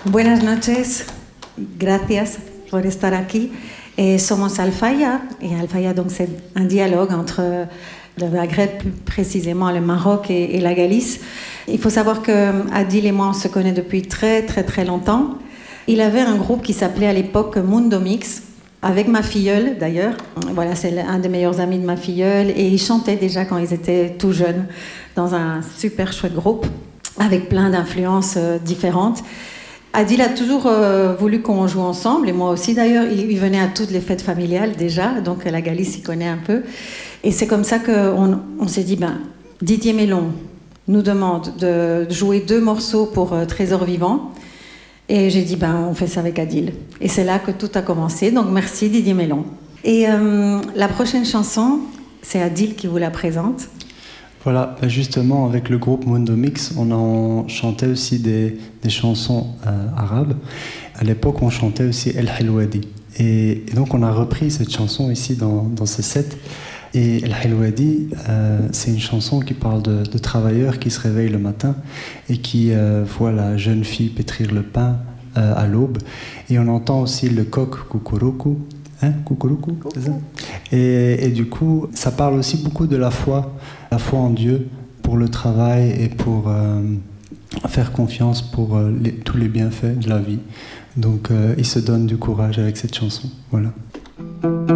Buenas noches, gracias por estar aquí. Somos Alfaya, et Alfaya, donc, c'est un dialogue entre le Maghreb, plus précisément le Maroc et la Galice. Il faut savoir que Adil et moi, on se connaît depuis très très très longtemps. Il avait un groupe qui s'appelait à l'époque Mundo Mix, avec ma filleule d'ailleurs. Voilà, c'est un des meilleurs amis de ma filleule, et ils chantaient déjà quand ils étaient tout jeunes, dans un super chouette groupe, avec plein d'influences différentes. Adil a toujours voulu qu'on joue ensemble, et moi aussi d'ailleurs. Il venait à toutes les fêtes familiales déjà, donc la Galice il connaît un peu. Et c'est comme ça qu'on s'est dit, Didier Mélon nous demande de jouer 2 morceaux pour Trésor Vivant. Et j'ai dit, on fait ça avec Adil. Et c'est là que tout a commencé, donc merci Didier Mélon. Et la prochaine chanson, c'est Adil qui vous la présente. Voilà, justement, avec le groupe Mundo Mix, on en chantait aussi des chansons arabes. À l'époque, on chantait aussi El Helwadi. Et donc, on a repris cette chanson ici dans ce set. Et El Helwadi, c'est une chanson qui parle de travailleurs qui se réveillent le matin et qui voient la jeune fille pétrir le pain à l'aube. Et on entend aussi le coq coucouroucou. Coucouroucou, c'est ça. Et du coup, ça parle aussi beaucoup de la foi en Dieu pour le travail et pour faire confiance pour tous les bienfaits de la vie. Donc, il se donne du courage avec cette chanson. Voilà.